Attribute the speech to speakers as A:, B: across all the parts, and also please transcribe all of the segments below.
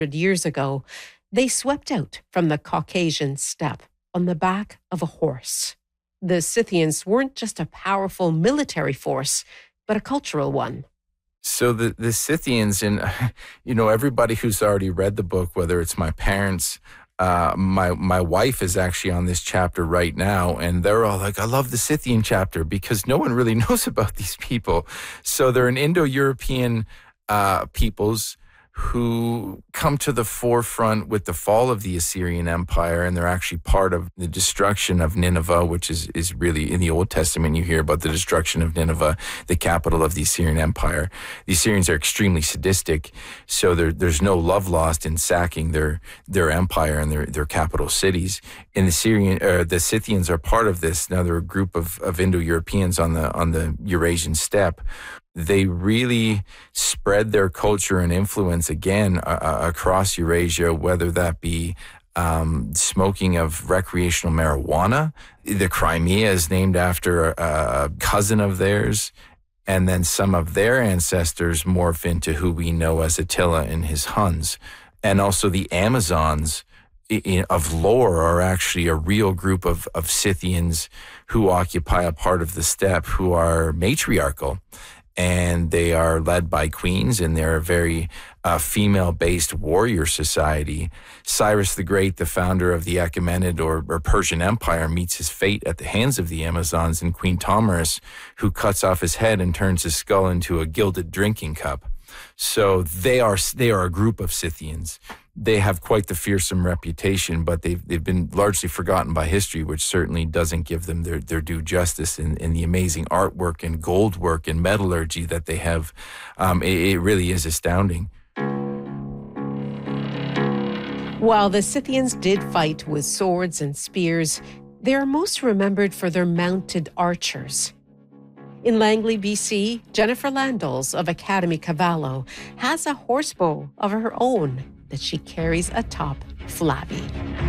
A: years ago, they swept out from the Caucasian steppe on the back of a horse. The Scythians weren't just a powerful military force, but a cultural one.
B: So the Scythians, and everybody who's already read the book, whether it's my parents, my wife is actually on this chapter right now, and they're all like, I love the Scythian chapter, because no one really knows about these people. So they're an Indo-European peoples who come to the forefront with the fall of the Assyrian Empire, and they're actually part of the destruction of Nineveh, which is really, in the Old Testament, you hear about the destruction of Nineveh, the capital of the Assyrian Empire. The Assyrians are extremely sadistic, so there's no love lost in sacking their empire and their capital cities. And the Scythians are part of this. Now, they're a group of Indo-Europeans on the Eurasian steppe. They really spread their culture and influence again across Eurasia, whether that be smoking of recreational marijuana. The Crimea is named after a cousin of theirs, and then some of their ancestors morph into who we know as Attila and his Huns. And also the Amazons of lore are actually a real group of Scythians who occupy a part of the steppe who are matriarchal. And they are led by queens, and they're a very female-based warrior society. Cyrus the Great, the founder of the Achaemenid or Persian Empire, meets his fate at the hands of the Amazons and Queen Tomyris, who cuts off his head and turns his skull into a gilded drinking cup. So they are a group of Scythians. They have quite the fearsome reputation, but they've been largely forgotten by history, which certainly doesn't give them their due justice in the amazing artwork and gold work and metallurgy that they have. It really is astounding.
A: While the Scythians did fight with swords and spears, they are most remembered for their mounted archers. In Langley, BC, Jennifer Landals of Academy Cavallo has a horsebow of her own that she carries atop Flabby.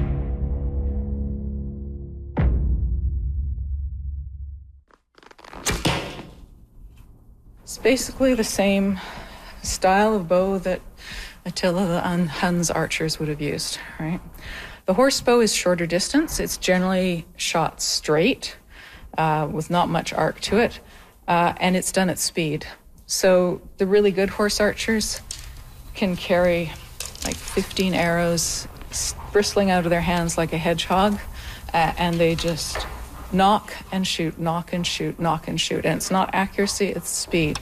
C: It's basically the same style of bow that Attila the Huns archers would have used, right? The horsebow is shorter distance. It's generally shot straight with not much arc to it, and it's done at speed. So the really good horse archers can carry like 15 arrows bristling out of their hands like a hedgehog, and they just knock and shoot, knock and shoot, knock and shoot. And it's not accuracy, it's speed.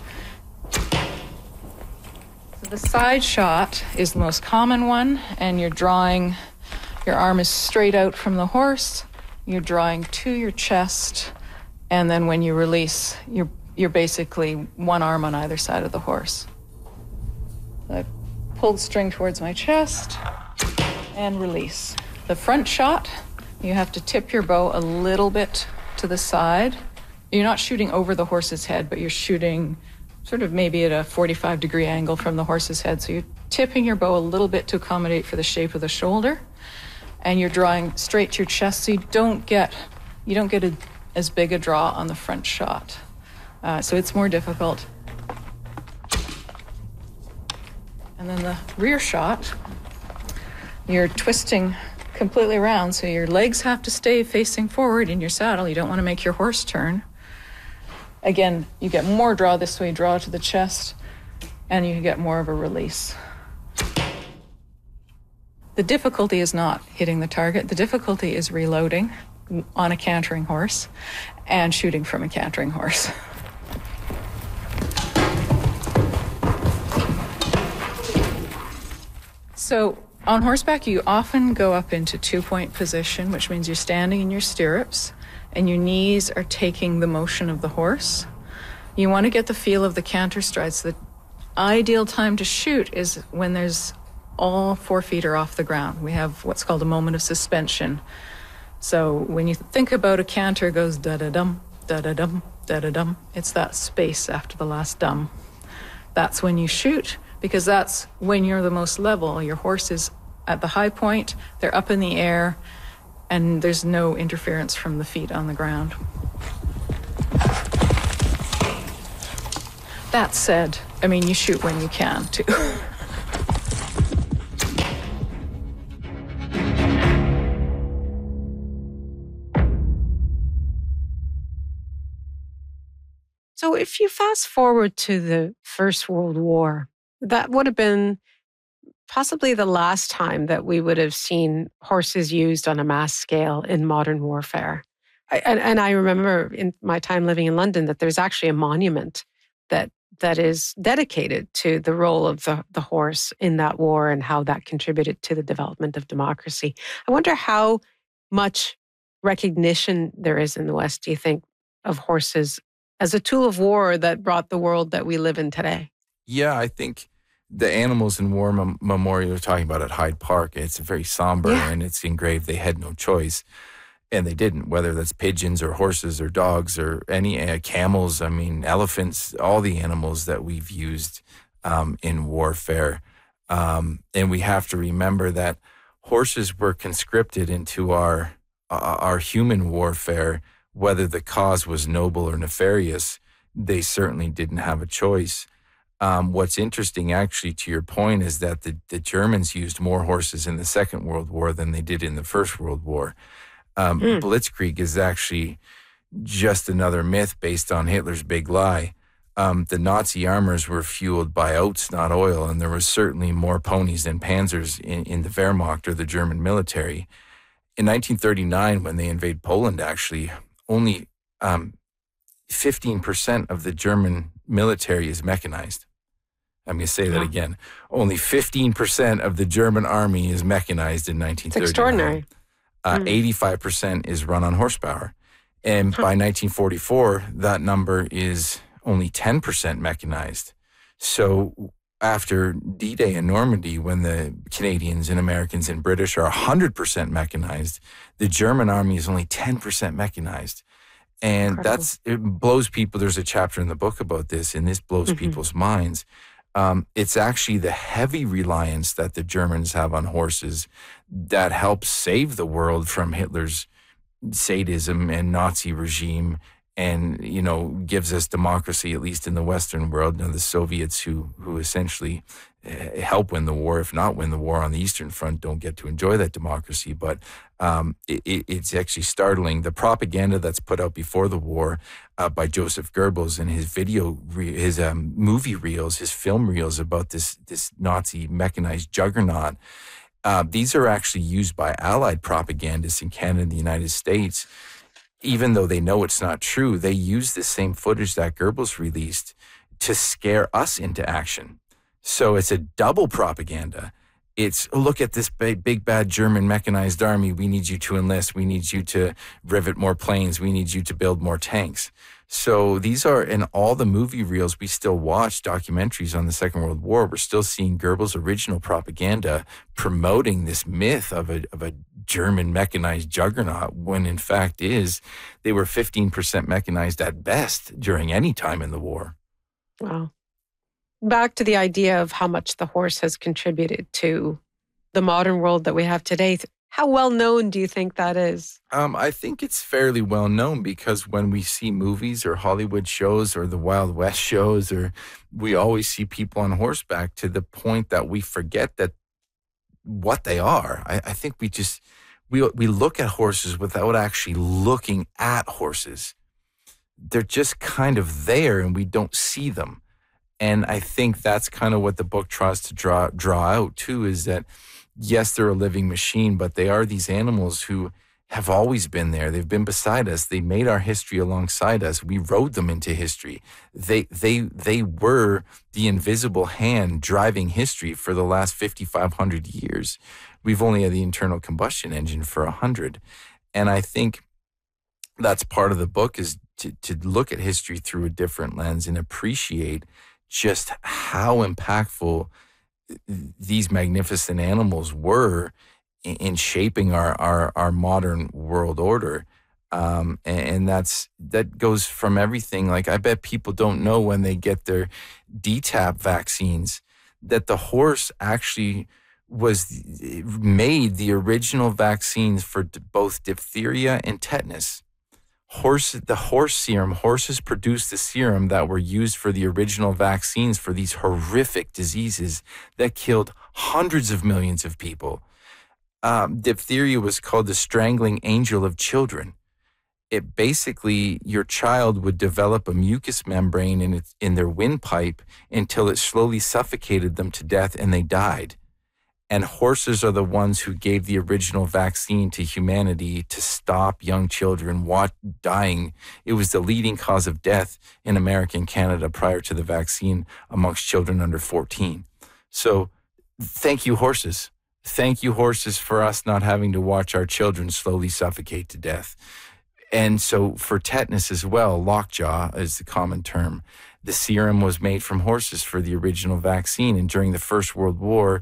C: So the side shot is the most common one, and your arm is straight out from the horse, you're drawing to your chest, and then when you release, you're basically one arm on either side of the horse. I pull the string towards my chest and release. The front shot, you have to tip your bow a little bit to the side. You're not shooting over the horse's head, but you're shooting sort of maybe at a 45-degree angle from the horse's head. So you're tipping your bow a little bit to accommodate for the shape of the shoulder, and you're drawing straight to your chest, so you don't get as big a draw on the front shot. So it's more difficult. And then the rear shot, you're twisting completely around, so your legs have to stay facing forward in your saddle. You don't want to make your horse turn. Again, you get more draw this way, draw to the chest, and you get more of a release. The difficulty is not hitting the target. The difficulty is reloading on a cantering horse and shooting from a cantering horse. So on horseback, you often go up into two-point position, which means you're standing in your stirrups and your knees are taking the motion of the horse. You want to get the feel of the canter strides. The ideal time to shoot is when there's all 4 feet are off the ground. We have what's called a moment of suspension. So when you think about a canter, it goes da-da-dum, da-da-dum, da-da-dum. It's that space after the last dum. That's when you shoot, because that's when you're the most level. Your horse is at the high point, they're up in the air, and there's no interference from the feet on the ground. That said, I mean, you shoot when you can, too.
A: So if you fast forward to the First World War, that would have been possibly the last time that we would have seen horses used on a mass scale in modern warfare. And I remember in my time living in London that there's actually a monument that is dedicated to the role of the horse in that war and how that contributed to the development of democracy. I wonder how much recognition there is in the West, do you think, of horses as a tool of war that brought the world that we live in today?
B: Yeah, I think the Animals in War memorial you're talking about at Hyde Park, it's very somber and it's engraved they had no choice. And they didn't, whether that's pigeons or horses or dogs or any camels, I mean, elephants, all the animals that we've used in warfare. And we have to remember that horses were conscripted into our human warfare, whether the cause was noble or nefarious. They certainly didn't have a choice. What's interesting, actually, to your point, is that the Germans used more horses in the Second World War than they did in the First World War. Blitzkrieg is actually just another myth based on Hitler's big lie. The Nazi armors were fueled by oats, not oil, and there was certainly more ponies than panzers in the Wehrmacht or the German military. In 1939, when they invade Poland, actually, only 15% of the German military is mechanized. I'm going to say that again. Only 15% of the German army is mechanized in 1939.
A: It's extraordinary.
B: 85% is run on horsepower. And by 1944, that number is only 10% mechanized. So after D-Day in Normandy, when the Canadians and Americans and British are 100% mechanized, the German army is only 10% mechanized. And it blows people. There's a chapter in the book about this, and this blows people's minds. It's actually the heavy reliance that the Germans have on horses that helps save the world from Hitler's sadism and Nazi regime and, gives us democracy, at least in the Western world. The Soviets who essentially help win the war, if not win the war on the Eastern Front, don't get to enjoy that democracy. But it's actually startling. The propaganda that's put out before the war by Joseph Goebbels and his his movie reels, his film reels about this Nazi mechanized juggernaut, these are actually used by Allied propagandists in Canada and the United States. Even though they know it's not true, they use the same footage that Goebbels released to scare us into action. So it's a double propaganda. It's, look at this big bad German mechanized army. We need you to enlist. We need you to rivet more planes. We need you to build more tanks. So these are, in all the movie reels we still watch, documentaries on the Second World War, we're still seeing Goebbels' original propaganda promoting this myth of a German mechanized juggernaut, when in fact they were 15% mechanized at best during any time in the war.
A: Wow. Back to the idea of how much the horse has contributed to the modern world that we have today. How well known do you think that is?
B: I think it's fairly well known because when we see movies or Hollywood shows or the Wild West shows, or we always see people on horseback to the point that we forget that what they are. I think we look at horses without actually looking at horses. They're just kind of there and we don't see them. And I think that's kind of what the book tries to draw out too, is that yes, they're a living machine, but they are these animals who have always been there. They've been beside us. They made our history alongside us. We rode them into history. They were the invisible hand driving history for the last 5,500 years. We've only had the internal combustion engine for 100. And I think that's part of the book, is to look at history through a different lens and appreciate just how impactful these magnificent animals were in shaping our modern world order. And that goes from everything. Like, I bet people don't know when they get their DTaP vaccines that the horse actually made the original vaccines for both diphtheria and tetanus. The horse serum, horses produced the serum that were used for the original vaccines for these horrific diseases that killed hundreds of millions of people. Diphtheria was called the strangling angel of children. it basically, your child would develop a mucous membrane in their windpipe until it slowly suffocated them to death and they died. And horses are the ones who gave the original vaccine to humanity to stop young children dying. It was the leading cause of death in America and Canada prior to the vaccine amongst children under 14. So thank you, horses. Thank you, horses, for us not having to watch our children slowly suffocate to death. And so for tetanus as well, lockjaw is the common term. The serum was made from horses for the original vaccine. And during the First World War,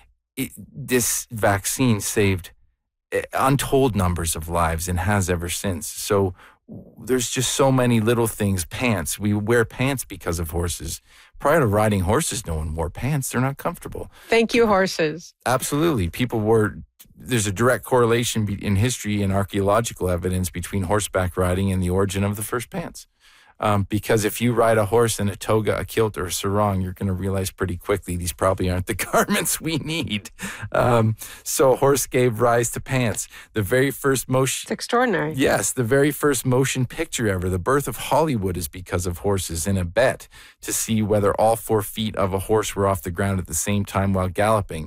B: this vaccine saved untold numbers of lives and has ever since. So there's just so many little things. Pants. We wear pants because of horses. Prior to riding horses, no one wore pants. They're not comfortable.
A: Thank you, horses.
B: Absolutely. There's a direct correlation in history and archaeological evidence between horseback riding and the origin of the first pants. Because if you ride a horse in a toga, a kilt, or a sarong, you're going to realize pretty quickly these probably aren't the garments we need. So a horse gave rise to pants. The very first motion...
A: It's extraordinary.
B: Yes, the very first motion picture ever, the birth of Hollywood, is because of horses, in a bet to see whether all 4 feet of a horse were off the ground at the same time while galloping,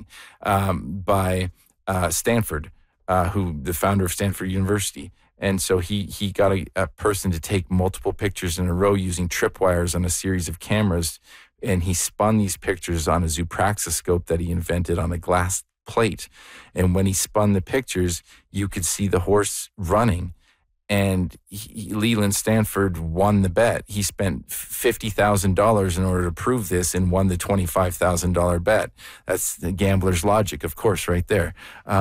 B: by Stanford, the founder of Stanford University. And so he got a person to take multiple pictures in a row using tripwires on a series of cameras, and he spun these pictures on a zoopraxiscope that he invented on a glass plate. And when he spun the pictures, you could see the horse running. And Leland Stanford won the bet. He spent $50,000 in order to prove this and won the $25,000 bet. That's the gambler's logic, of course, right there.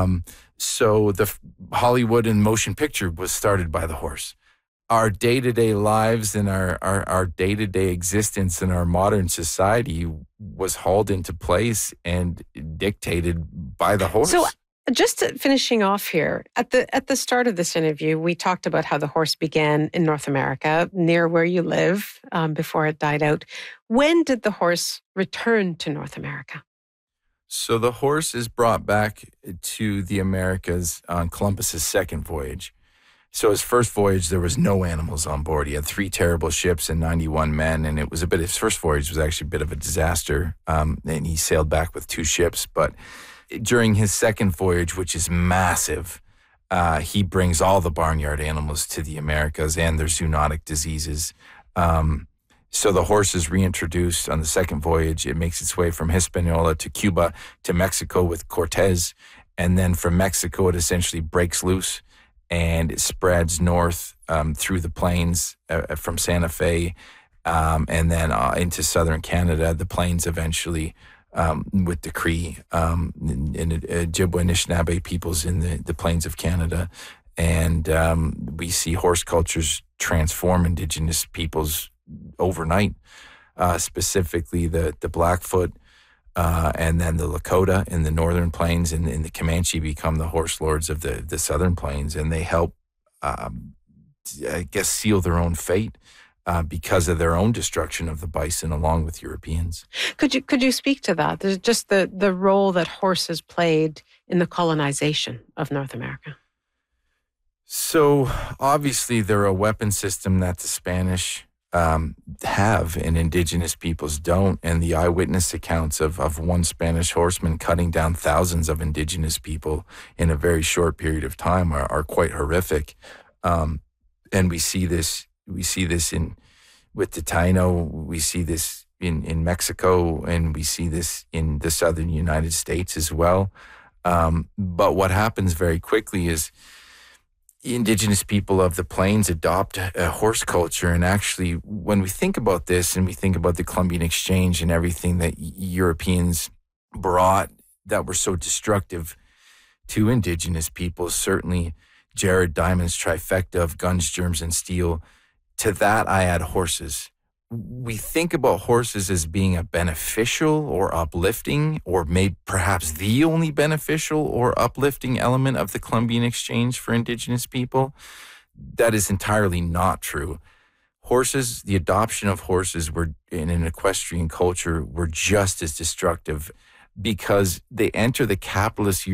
B: So the Hollywood and motion picture was started by the horse. Our day-to-day lives and our day-to-day existence in our modern society was hauled into place and dictated by the horse.
A: So just finishing off here, at the start of this interview, we talked about how the horse began in North America, near where you live, before it died out. When did the horse return to North America?
B: So the horse is brought back to the Americas on Columbus's second voyage. So his first voyage, there was no animals on board. He had 3 terrible ships and 91 men, and his first voyage was actually a bit of a disaster, and he sailed back with 2 ships. But during his second voyage, which is massive, he brings all the barnyard animals to the Americas and their zoonotic diseases. So the horse is reintroduced on the second voyage. It makes its way from Hispaniola to Cuba to Mexico with Cortez. And then from Mexico, it essentially breaks loose and it spreads north through the plains from Santa Fe and then into southern Canada, the plains eventually with the Cree and Ojibwe Anishinaabe peoples in the plains of Canada. And we see horse cultures transform Indigenous peoples overnight, specifically the Blackfoot and then the Lakota in the northern plains, and the Comanche become the horse lords of the southern plains, and they help, seal their own fate because of their own destruction of the bison along with Europeans.
A: Could you speak to that? There's just the role that horses played in the colonization of North America.
B: So obviously they're a weapon system that the Spanish have and Indigenous peoples don't. And the eyewitness accounts of one Spanish horseman cutting down thousands of Indigenous people in a very short period of time are quite horrific. And we see this with the Taino, we see this in Mexico, and we see this in the southern United States as well. But what happens very quickly is Indigenous people of the plains adopt a horse culture. And actually, when we think about this and we think about the Columbian Exchange and everything that Europeans brought that were so destructive to Indigenous people, certainly Jared Diamond's trifecta of guns, germs, and steel, to that I add horses. We think about horses as being a beneficial or uplifting, or maybe perhaps the only beneficial or uplifting element of the Columbian Exchange for Indigenous people. That is entirely not true. Horses, the adoption of horses were in an equestrian culture were just as destructive because they enter the capitalist